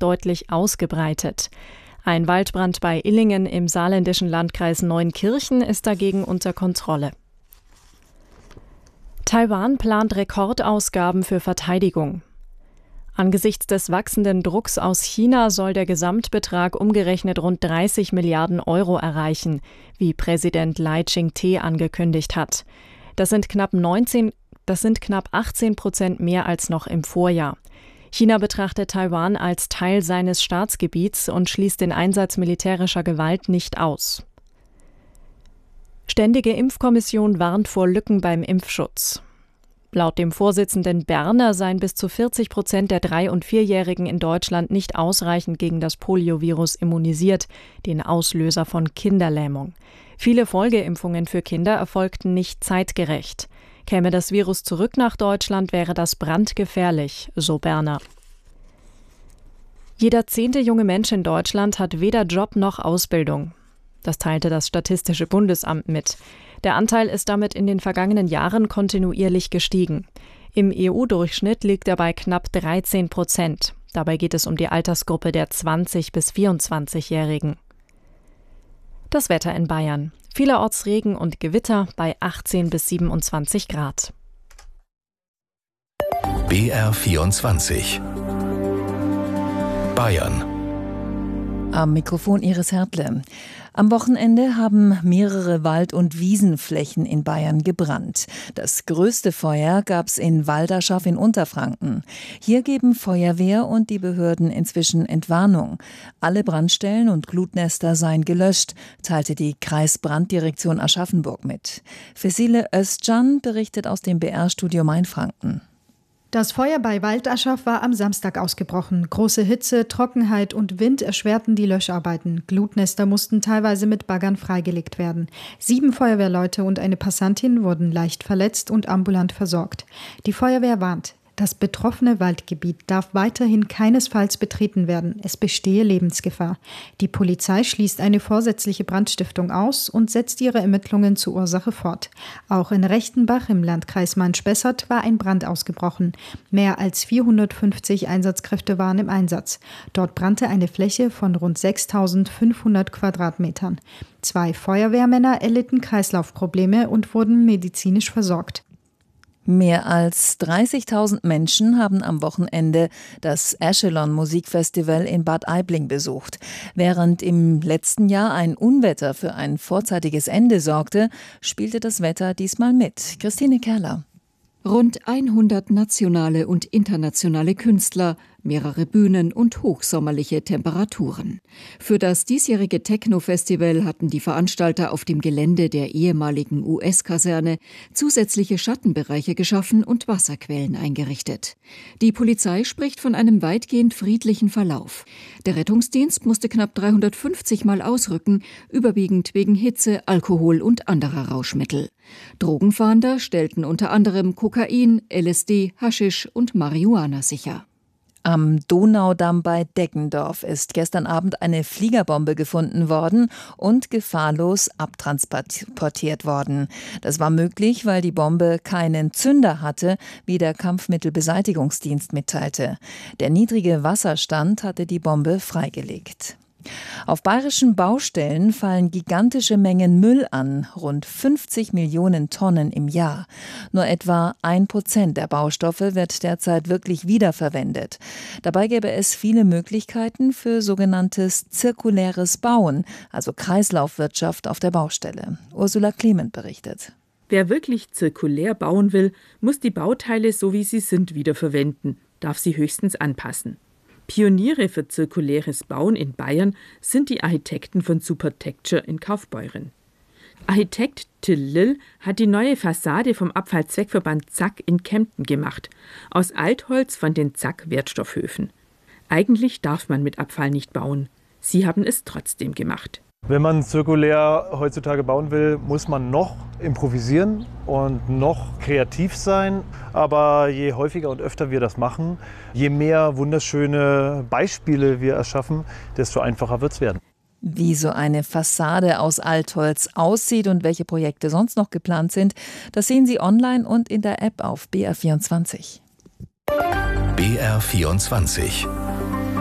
deutlich ausgebreitet. Ein Waldbrand bei Illingen im saarländischen Landkreis Neunkirchen ist dagegen unter Kontrolle. Taiwan plant Rekordausgaben für Verteidigung. Angesichts des wachsenden Drucks aus China soll der Gesamtbetrag umgerechnet rund 30 Milliarden Euro erreichen, wie Präsident Lai Ching-te angekündigt hat. Das sind knapp 18% mehr als noch im Vorjahr. China betrachtet Taiwan als Teil seines Staatsgebiets und schließt den Einsatz militärischer Gewalt nicht aus. Ständige Impfkommission warnt vor Lücken beim Impfschutz. Laut dem Vorsitzenden Berner seien bis zu 40% der 3- und 4-Jährigen in Deutschland nicht ausreichend gegen das Poliovirus immunisiert, den Auslöser von Kinderlähmung. Viele Folgeimpfungen für Kinder erfolgten nicht zeitgerecht. Käme das Virus zurück nach Deutschland, wäre das brandgefährlich, so Berner. Jeder 10. junge Mensch in Deutschland hat weder Job noch Ausbildung. Das teilte das Statistische Bundesamt mit. Der Anteil ist damit in den vergangenen Jahren kontinuierlich gestiegen. Im EU-Durchschnitt liegt er bei knapp 13%. Dabei geht es um die Altersgruppe der 20- bis 24-Jährigen. Das Wetter in Bayern. Vielerorts Regen und Gewitter bei 18 bis 27 Grad. BR24 Bayern. Am Mikrofon Iris Hertle. Am Wochenende haben mehrere Wald- und Wiesenflächen in Bayern gebrannt. Das größte Feuer gab es in Walderschaff in Unterfranken. Hier geben Feuerwehr und die Behörden inzwischen Entwarnung. Alle Brandstellen und Glutnester seien gelöscht, teilte die Kreisbranddirektion Aschaffenburg mit. Fesile Özcan berichtet aus dem BR-Studio Mainfranken. Das Feuer bei Walderschaff war am Samstag ausgebrochen. Große Hitze, Trockenheit und Wind erschwerten die Löscharbeiten. Glutnester mussten teilweise mit Baggern freigelegt werden. 7 Feuerwehrleute und eine Passantin wurden leicht verletzt und ambulant versorgt. Die Feuerwehr warnt: Das betroffene Waldgebiet darf weiterhin keinesfalls betreten werden. Es bestehe Lebensgefahr. Die Polizei schließt eine vorsätzliche Brandstiftung aus und setzt ihre Ermittlungen zur Ursache fort. Auch in Rechtenbach im Landkreis Main-Spessart war ein Brand ausgebrochen. Mehr als 450 Einsatzkräfte waren im Einsatz. Dort brannte eine Fläche von rund 6.500 Quadratmetern. 2 Feuerwehrmänner erlitten Kreislaufprobleme und wurden medizinisch versorgt. Mehr als 30.000 Menschen haben am Wochenende das Echelon Musikfestival in Bad Aibling besucht. Während im letzten Jahr ein Unwetter für ein vorzeitiges Ende sorgte, spielte das Wetter diesmal mit. Christine Kerler. Rund 100 nationale und internationale Künstler, mehrere Bühnen und hochsommerliche Temperaturen. Für das diesjährige Techno-Festival hatten die Veranstalter auf dem Gelände der ehemaligen US-Kaserne zusätzliche Schattenbereiche geschaffen und Wasserquellen eingerichtet. Die Polizei spricht von einem weitgehend friedlichen Verlauf. Der Rettungsdienst musste knapp 350 Mal ausrücken, überwiegend wegen Hitze, Alkohol und anderer Rauschmittel. Drogenfahnder stellten unter anderem Kokain, LSD, Haschisch und Marihuana sicher. Am Donaudamm bei Deggendorf ist gestern Abend eine Fliegerbombe gefunden worden und gefahrlos abtransportiert worden. Das war möglich, weil die Bombe keinen Zünder hatte, wie der Kampfmittelbeseitigungsdienst mitteilte. Der niedrige Wasserstand hatte die Bombe freigelegt. Auf bayerischen Baustellen fallen gigantische Mengen Müll an, rund 50 Millionen Tonnen im Jahr. Nur etwa 1% der Baustoffe wird derzeit wirklich wiederverwendet. Dabei gäbe es viele Möglichkeiten für sogenanntes zirkuläres Bauen, also Kreislaufwirtschaft auf der Baustelle. Ursula Clement berichtet. Wer wirklich zirkulär bauen will, muss die Bauteile so wie sie sind wiederverwenden, darf sie höchstens anpassen. Pioniere für zirkuläres Bauen in Bayern sind die Architekten von Supertecture in Kaufbeuren. Architekt Till Lill hat die neue Fassade vom Abfallzweckverband Zack in Kempten gemacht, aus Altholz von den Zack-Wertstoffhöfen. Eigentlich darf man mit Abfall nicht bauen. Sie haben es trotzdem gemacht. Wenn man zirkulär heutzutage bauen will, muss man noch improvisieren und noch kreativ sein. Aber je häufiger und öfter wir das machen, je mehr wunderschöne Beispiele wir erschaffen, desto einfacher wird es werden. Wie so eine Fassade aus Altholz aussieht und welche Projekte sonst noch geplant sind, das sehen Sie online und in der App auf BR24. BR24